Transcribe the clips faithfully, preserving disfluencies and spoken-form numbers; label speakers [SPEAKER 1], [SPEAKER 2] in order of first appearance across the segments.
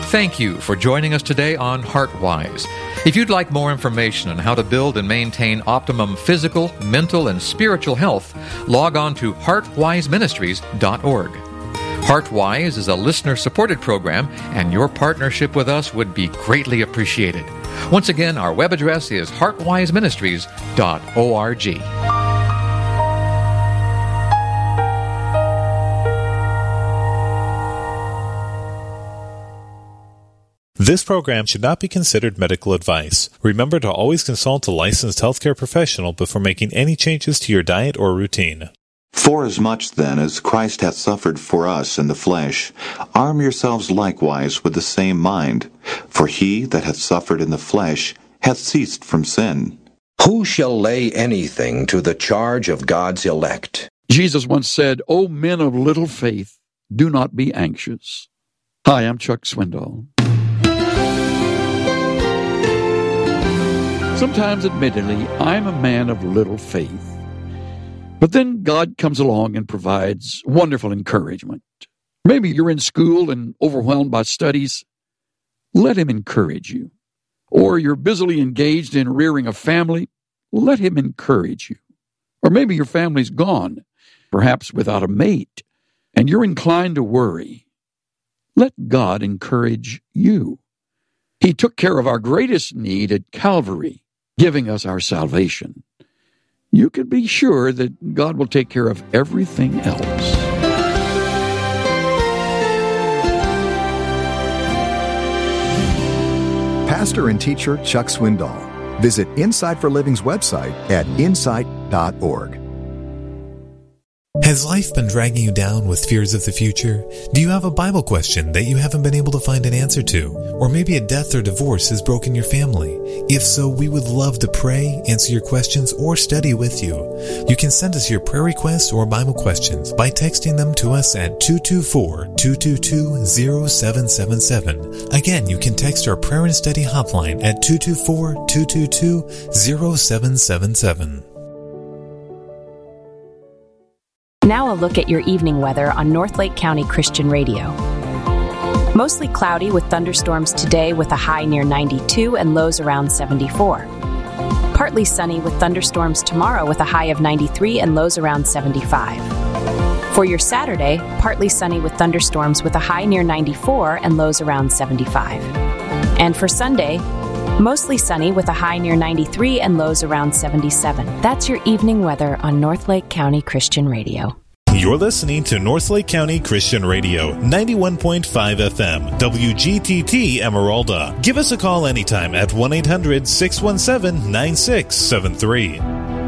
[SPEAKER 1] Thank you for joining us today on HeartWise. If you'd like more information on how to build and maintain optimum physical, mental, and spiritual health, log on to heart wise ministries dot org. HeartWise is a listener-supported program, and your partnership with us would be greatly appreciated. Once again, our web address is heart wise ministries dot org.
[SPEAKER 2] This program should not be considered medical advice. Remember to always consult a licensed healthcare professional before making any changes to your diet or routine.
[SPEAKER 3] Forasmuch then as Christ hath suffered for us in the flesh, arm yourselves likewise with the same mind. For he that hath suffered in the flesh hath ceased from sin.
[SPEAKER 4] Who shall lay anything to the charge of God's elect?
[SPEAKER 5] Jesus once said, O men of little faith, do not be anxious. Hi, I'm Chuck Swindoll. Sometimes, admittedly, I'm a man of little faith. But then God comes along and provides wonderful encouragement. Maybe you're in school and overwhelmed by studies. Let Him encourage you. Or you're busily engaged in rearing a family. Let Him encourage you. Or maybe your family's gone, perhaps without a mate, and you're inclined to worry. Let God encourage you. He took care of our greatest need at Calvary, giving us our salvation. You can be sure that God will take care of everything else.
[SPEAKER 6] Pastor and teacher Chuck Swindoll. Visit Insight for Living's website at insight dot org.
[SPEAKER 2] Has life been dragging you down with fears of the future? Do you have a Bible question that you haven't been able to find an answer to? Or maybe a death or divorce has broken your family? If so, we would love to pray, answer your questions, or study with you. You can send us your prayer requests or Bible questions by texting them to us at two two four, two two two, zero seven seven seven. Again, you can text our prayer and study hotline at two two four, two two two, zero seven seven seven.
[SPEAKER 7] Now a look at your evening weather on Northlake County Christian Radio. Mostly cloudy with thunderstorms today with a high near ninety-two and lows around seventy-four. Partly sunny with thunderstorms tomorrow with a high of ninety-three and lows around seventy-five. For your Saturday, partly sunny with thunderstorms with a high near ninety-four and lows around seventy-five. And for Sunday, mostly sunny with a high near ninety-three and lows around seventy-seven. That's your evening weather on Northlake County Christian Radio.
[SPEAKER 2] You're listening to Northlake County Christian Radio, ninety-one point five F M, W G T T Emeralda. Give us a call anytime at one eight hundred, six one seven, nine six seven three.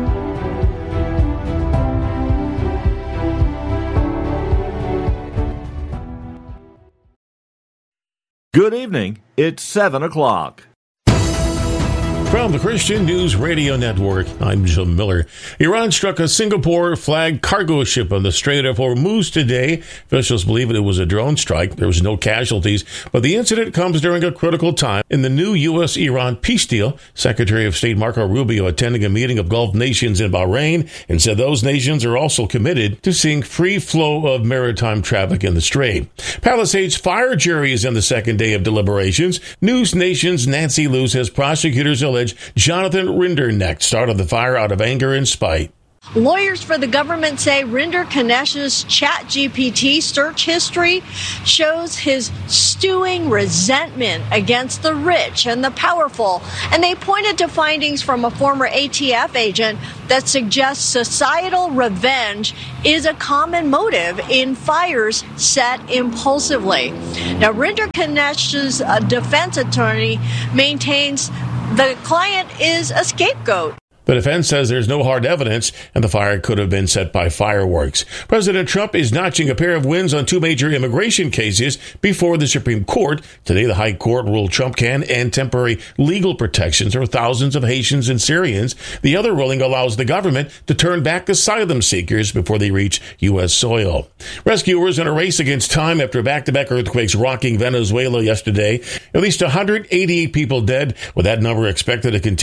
[SPEAKER 8] Good evening. It's seven o'clock.
[SPEAKER 9] From the Christian News Radio Network, I'm Jim Miller. Iran struck a Singapore-flagged cargo ship on the Strait of Hormuz today. Officials believe it was a drone strike. There was no casualties, but the incident comes during a critical time in the new U S Iran peace deal. Secretary of State Marco Rubio attending a meeting of Gulf nations in Bahrain and said those nations are also committed to seeing free flow of maritime traffic in the Strait. Palisades fire jury is in the second day of deliberations. News Nation's Nancy Lu says prosecutors allege Jonathan Rinderknecht started the fire out of anger and spite.
[SPEAKER 10] Lawyers for the government say Rinder Kanesh's ChatGPT search history shows his stewing resentment against the rich and the powerful, and they pointed to findings from a former A T F agent that suggests societal revenge is a common motive in fires set impulsively. Now, Rinder Kanesh's uh, defense attorney maintains the client is a scapegoat.
[SPEAKER 9] The defense says there's no hard evidence and the fire could have been set by fireworks. President Trump is notching a pair of wins on two major immigration cases before the Supreme Court. Today, the High Court ruled Trump can end temporary legal protections for thousands of Haitians and Syrians. The other ruling allows the government to turn back asylum seekers before they reach U S soil. Rescuers in a race against time after back-to-back earthquakes rocking Venezuela yesterday. At least one hundred eighty-eight people dead, with that number expected to continue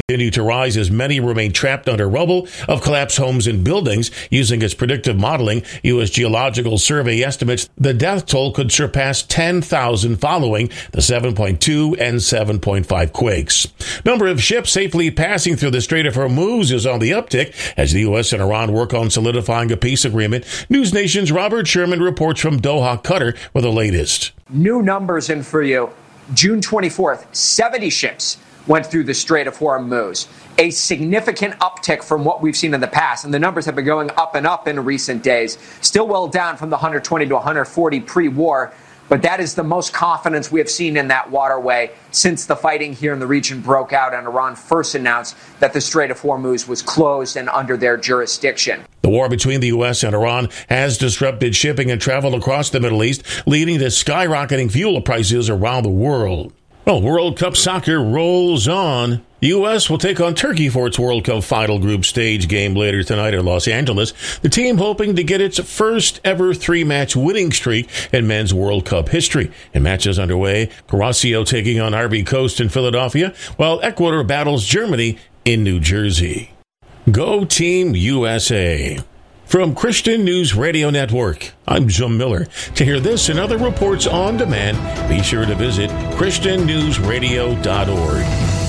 [SPEAKER 9] continue to rise as many remain trapped under rubble of collapsed homes and buildings. Using its predictive modeling, U S Geological Survey estimates the death toll could surpass ten thousand following the seven point two and seven point five quakes. Number of ships safely passing through the Strait of Hormuz is on the uptick as the U S and Iran work on solidifying a peace agreement. News Nation's Robert Sherman reports from Doha, Qatar, with the latest.
[SPEAKER 11] New numbers in for you. June twenty-fourth, seventy ships went through the Strait of Hormuz, a significant uptick from what we've seen in the past. And the numbers have been going up and up in recent days, still well down from the one hundred twenty to one hundred forty pre-war. But that is the most confidence we have seen in that waterway since the fighting here in the region broke out and Iran first announced that the Strait of Hormuz was closed and under their jurisdiction.
[SPEAKER 9] The war between the U S and Iran has disrupted shipping and travel across the Middle East, leading to skyrocketing fuel prices around the world. Well, World Cup soccer rolls on. The U S will take on Turkey for its World Cup final group stage game later tonight in Los Angeles. The team hoping to get its first ever three-match winning streak in men's World Cup history. In matches underway, Curacao taking on Ivory Coast in Philadelphia, while Ecuador battles Germany in New Jersey. Go Team U S A. From Christian News Radio Network, I'm Jim Miller. To hear this and other reports on demand, be sure to visit christian news radio dot org.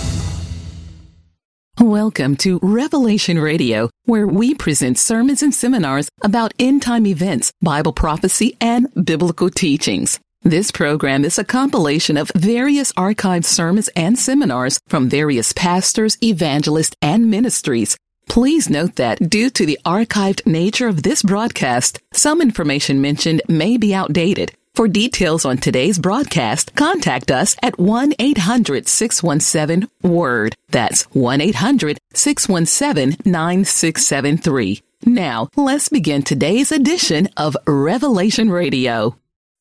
[SPEAKER 12] Welcome to Revelation Radio, where we present sermons and seminars about end-time events, Bible prophecy, and biblical teachings. This program is a compilation of various archived sermons and seminars from various pastors, evangelists, and ministries. Please note that due to the archived nature of this broadcast, some information mentioned may be outdated. For details on today's broadcast, contact us at one eight hundred six one seven WORD. That's one eight hundred six one seven nine six seven three. Now, let's begin today's edition of Revelation Radio.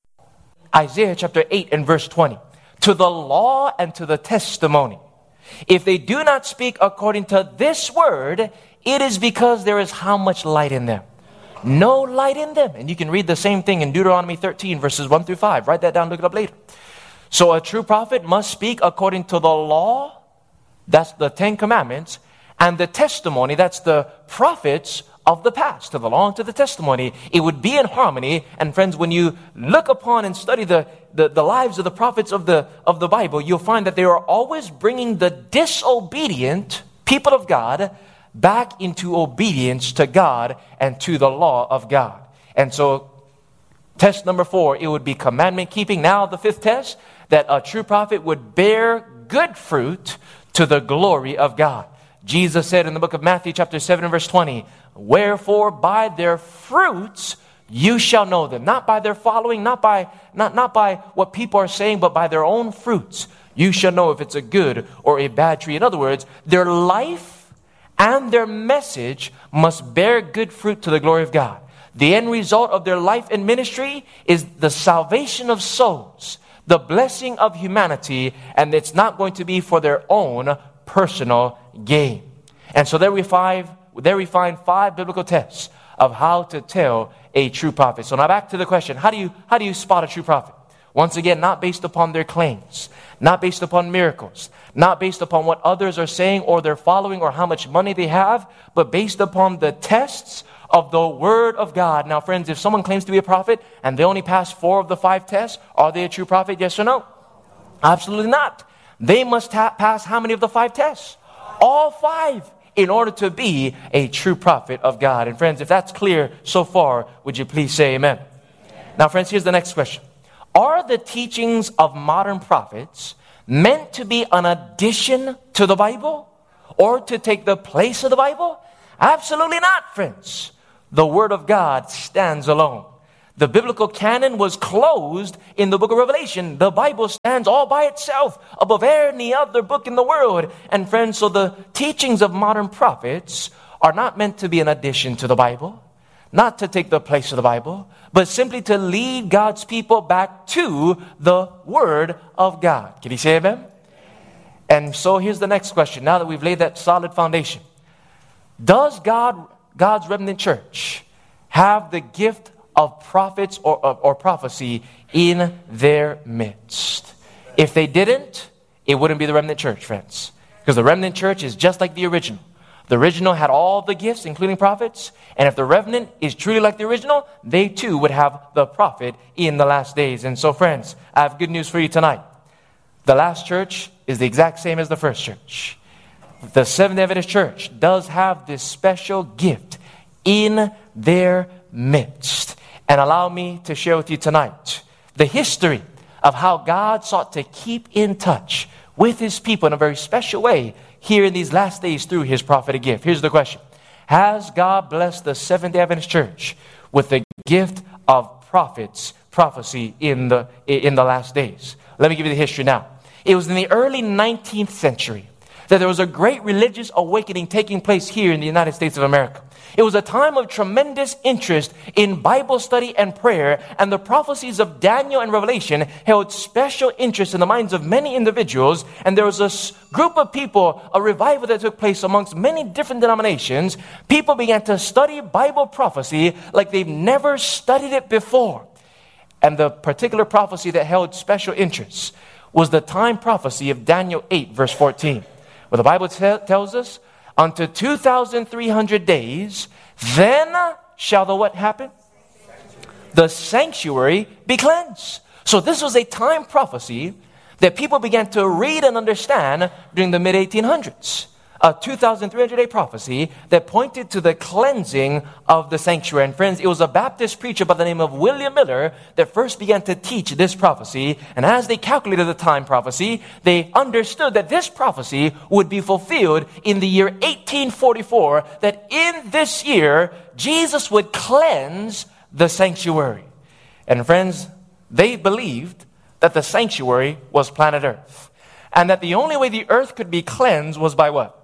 [SPEAKER 13] Isaiah chapter eight and verse twenty. To the law and to the testimony. If they do not speak according to this word, it is because there is how much light in them? No light in them. And you can read the same thing in Deuteronomy thirteen, verses one through five. Write that down, look it up later. So a true prophet must speak according to the law, that's the Ten Commandments, and the testimony, that's the prophets of the past, to the law and to the testimony. It would be in harmony. And friends, when you look upon and study the, the, the lives of the prophets of the, of the Bible, you'll find that they are always bringing the disobedient people of God back into obedience to God and to the law of God. And so test number four, it would be commandment keeping. Now the fifth test, that a true prophet would bear good fruit to the glory of God. Jesus said in the book of Matthew chapter seven and verse twenty, wherefore by their fruits you shall know them. Not by their following, not by, not, not by what people are saying, but by their own fruits. You shall know if it's a good or a bad tree. In other words, their life and their message must bear good fruit to the glory of God. The end result of their life and ministry is the salvation of souls, the blessing of humanity, and it's not going to be for their own personal gain. And so there we find, there we find five biblical tests of how to tell a true prophet. So now back to the question, how do you, how do you spot a true prophet? Once again, not based upon their claims, not based upon miracles, not based upon what others are saying or their following or how much money they have, but based upon the tests of the Word of God. Now, friends, if someone claims to be a prophet and they only pass four of the five tests, are they a true prophet? Yes or no? Absolutely not. They must ha- pass how many of the five tests? All five, in order to be a true prophet of God. And friends, if that's clear so far, would you please say amen? Amen. Now, friends, here's the next question. Are the teachings of modern prophets meant to be an addition to the Bible or to take the place of the Bible? Absolutely not, friends. The Word of God stands alone. The biblical canon was closed in the book of Revelation. The Bible stands all by itself above any other book in the world. And friends, so the teachings of modern prophets are not meant to be an addition to the Bible, not to take the place of the Bible, but simply to lead God's people back to the Word of God. Can you say amen? And so here's the next question. Now that we've laid that solid foundation, does God, God's remnant church have the gift of prophets or, or, or prophecy in their midst? If they didn't, it wouldn't be the remnant church, friends. Because the remnant church is just like the original. The original had all the gifts, including prophets. And if the remnant is truly like the original, they too would have the prophet in the last days. And so, friends, I have good news for you tonight. The last church is the exact same as the first church. The Seventh-day Adventist Church does have this special gift in their midst. And allow me to share with you tonight the history of how God sought to keep in touch with His people in a very special way here in these last days through His prophetic gift. Here's the question. Has God blessed the Seventh-day Adventist Church with the gift of prophets, prophecy in the, in the last days? Let me give you the history now. It was in the early nineteenth century that there was a great religious awakening taking place here in the United States of America. It was a time of tremendous interest in Bible study and prayer, and the prophecies of Daniel and Revelation held special interest in the minds of many individuals. And there was a group of people, a revival that took place amongst many different denominations. People began to study Bible prophecy like they've never studied it before. And the particular prophecy that held special interest was the time prophecy of Daniel eight, verse fourteen. Where the Bible t- tells us, unto two thousand three hundred days, then shall the what happen? The sanctuary be cleansed. So this was a time prophecy that people began to read and understand during the mid eighteen hundreds. A two thousand three hundred day prophecy that pointed to the cleansing of the sanctuary. And friends, it was a Baptist preacher by the name of William Miller that first began to teach this prophecy. And as they calculated the time prophecy, they understood that this prophecy would be fulfilled in the year eighteen forty-four, that in this year, Jesus would cleanse the sanctuary. And friends, they believed that the sanctuary was planet Earth. And that the only way the earth could be cleansed was by what?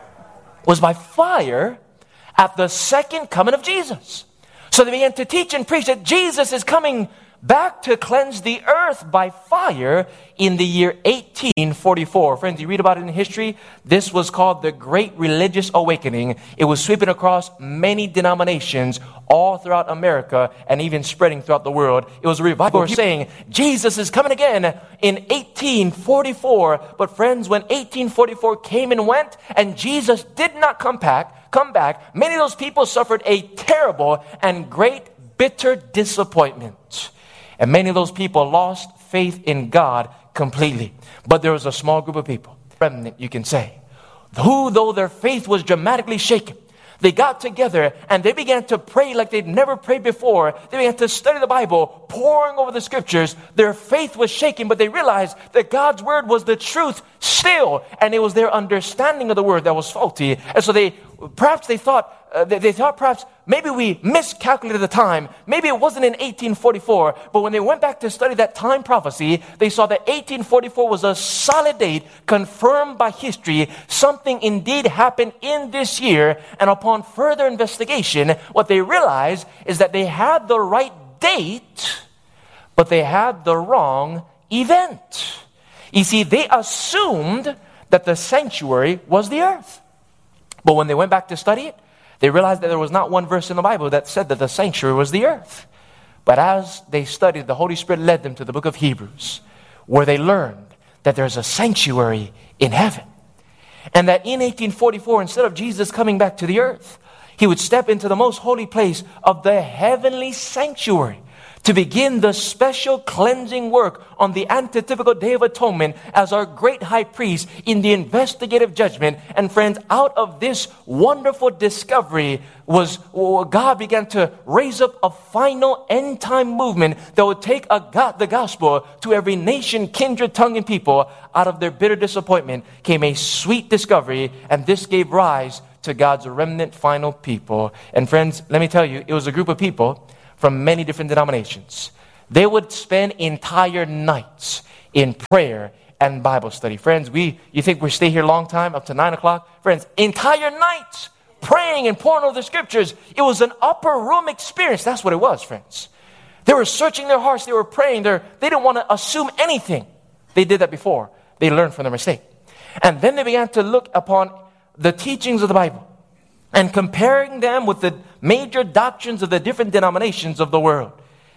[SPEAKER 13] Was by fire at the second coming of Jesus. So they began to teach and preach that Jesus is coming back to cleanse the earth by fire in the year eighteen forty-four. Friends, you read about it in history. This was called the Great Religious Awakening. It was sweeping across many denominations all throughout America and even spreading throughout the world. It was a revival saying, Jesus is coming again in eighteen forty-four. But friends, when eighteen forty-four came and went and Jesus did not come back, come back, many of those people suffered a terrible and great bitter disappointment. And many of those people lost faith in God completely. But there was a small group of people, remnant you can say, who though their faith was dramatically shaken, they got together and they began to pray like they'd never prayed before. They began to study the Bible, poring over the scriptures. Their faith was shaken, but they realized that God's word was the truth still. And it was their understanding of the word that was faulty. And so they, perhaps they thought, uh, they, they thought perhaps maybe we miscalculated the time. Maybe it wasn't in eighteen forty-four. But when they went back to study that time prophecy, they saw that eighteen forty-four was a solid date confirmed by history. Something indeed happened in this year. And upon further investigation, what they realized is that they had the right date, but they had the wrong event. You see, they assumed that the sanctuary was the earth. But when they went back to study it, they realized that there was not one verse in the Bible that said that the sanctuary was the earth. But as they studied, the Holy Spirit led them to the book of Hebrews, where they learned that there's a sanctuary in heaven. And that in eighteen forty-four, instead of Jesus coming back to the earth, He would step into the most holy place of the heavenly sanctuary to begin the special cleansing work on the antitypical Day of Atonement as our great high priest in the investigative judgment. And friends, out of this wonderful discovery was God began to raise up a final end time movement that would take a God, the gospel to every nation, kindred, tongue, and people. Out of their bitter disappointment came a sweet discovery, and this gave rise to God's remnant final people. And friends, let me tell you, it was a group of people from many different denominations. They would spend entire nights in prayer and Bible study. Friends, we you think we stay here a long time, up to nine o'clock? Friends, entire nights praying and pouring over the scriptures. It was an upper room experience. That's what it was, friends. They were searching their hearts. They were praying. They're, they didn't want to assume anything. They did that before. They learned from their mistake. And then they began to look upon the teachings of the Bible and comparing them with the major doctrines of the different denominations of the world.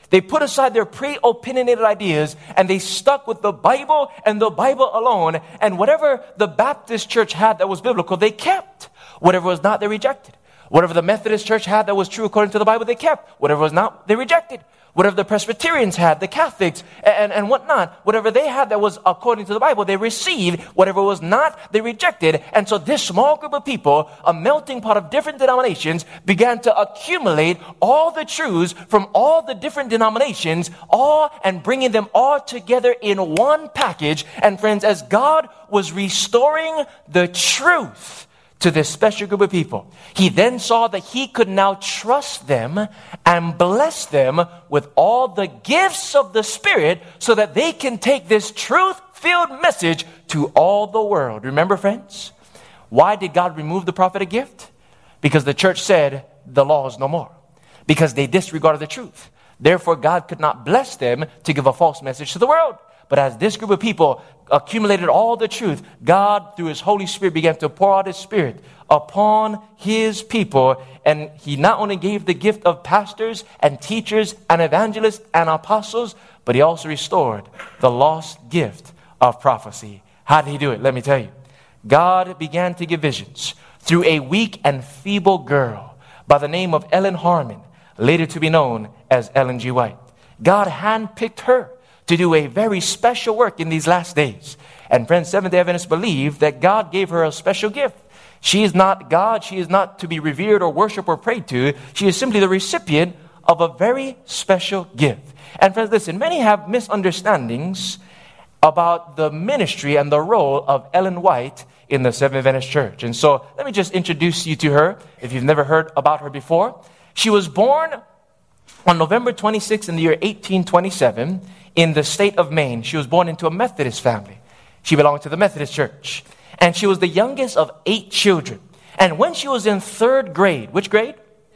[SPEAKER 13] They put aside their pre-opinionated ideas and they stuck with the Bible and the Bible alone. And whatever the Baptist church had that was biblical, they kept. Whatever was not, they rejected. Whatever the Methodist church had that was true according to the Bible, they kept. Whatever was not, they rejected. Whatever the Presbyterians had, the Catholics, and, and whatnot, whatever they had that was according to the Bible, they received. Whatever was not, they rejected. And so this small group of people, a melting pot of different denominations, began to accumulate all the truths from all the different denominations, all and bringing them all together in one package. And friends, as God was restoring the truth to this special group of people, he then saw that he could now trust them and bless them with all the gifts of the Spirit so that they can take this truth-filled message to all the world. Remember, friends, why did God remove the prophetic gift? Because the church said the law is no more. Because they disregarded the truth. Therefore, God could not bless them to give a false message to the world. But as this group of people accumulated all the truth, God, through His Holy Spirit, began to pour out His Spirit upon His people. And He not only gave the gift of pastors and teachers and evangelists and apostles, but He also restored the lost gift of prophecy. How did He do it? Let me tell you. God began to give visions through a weak and feeble girl by the name of Ellen Harmon, later to be known as Ellen G. White. God handpicked her to do a very special work in these last days. And friends, Seventh-day Adventists believe that God gave her a special gift. She is not God. She is not to be revered or worshiped or prayed to. She is simply the recipient of a very special gift. And friends, listen, many have misunderstandings about the ministry and the role of Ellen White in the Seventh-day Adventist Church. And so let me just introduce you to her if you've never heard about her before. She was born on November twenty-sixth in the year eighteen twenty-seven in the state of Maine. She was born into a Methodist family. She belonged to the Methodist Church. And she was the youngest of eight children. And when she was in third grade, which grade?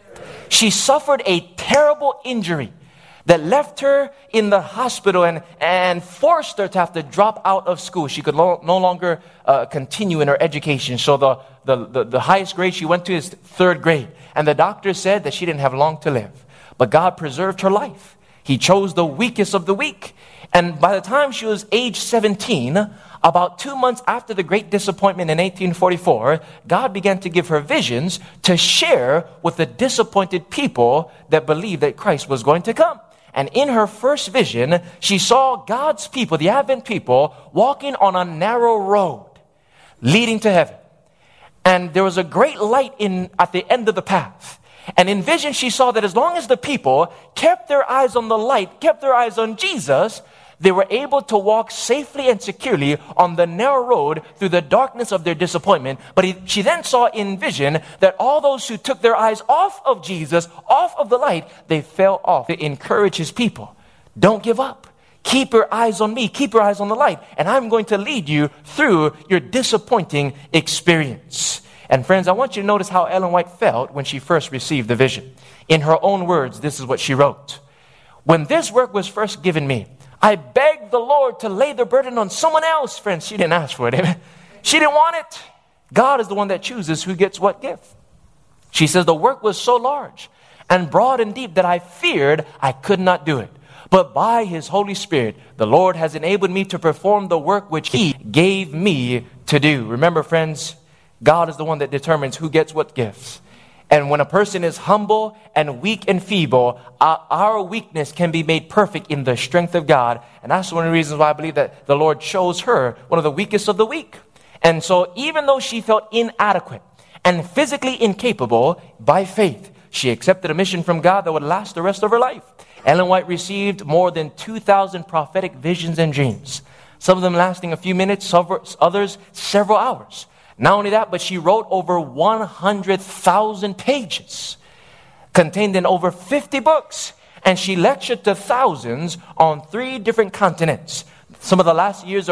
[SPEAKER 13] She suffered a terrible injury that left her in the hospital and, and forced her to have to drop out of school. She could lo- no longer uh, continue in her education. So the, the, the, the highest grade she went to is third grade. And the doctor said that she didn't have long to live. But God preserved her life. He chose the weakest of the weak. And by the time she was age seventeen, about two months after the great disappointment in eighteen forty-four, God began to give her visions to share with the disappointed people that believed that Christ was going to come. And in her first vision, she saw God's people, the Advent people, walking on a narrow road leading to heaven. And there was a great light in at the end of the path. And in vision, she saw that as long as the people kept their eyes on the light, kept their eyes on Jesus, they were able to walk safely and securely on the narrow road through the darkness of their disappointment. But he, she then saw in vision that all those who took their eyes off of Jesus, off of the light, they fell off. They encourage His people. Don't give up. Keep your eyes on me. Keep your eyes on the light. And I'm going to lead you through your disappointing experience. And friends, I want you to notice how Ellen White felt when she first received the vision. In her own words, this is what she wrote. When this work was first given me, I begged the Lord to lay the burden on someone else. Friends, she didn't ask for it. Amen. She didn't want it. God is the one that chooses who gets what gift. She says the work was so large and broad and deep that I feared I could not do it. But by His Holy Spirit, the Lord has enabled me to perform the work which He gave me to do. Remember, friends, God is the one that determines who gets what gifts. And when a person is humble and weak and feeble, our, our weakness can be made perfect in the strength of God. And that's one of the reasons why I believe that the Lord chose her, one of the weakest of the weak. And so even though she felt inadequate and physically incapable, by faith, she accepted a mission from God that would last the rest of her life. Ellen White received more than two thousand prophetic visions and dreams, some of them lasting a few minutes, others several hours. Not only that, but she wrote over one hundred thousand pages, contained in over fifty books, and she lectured to thousands on three different continents. Some of the last years of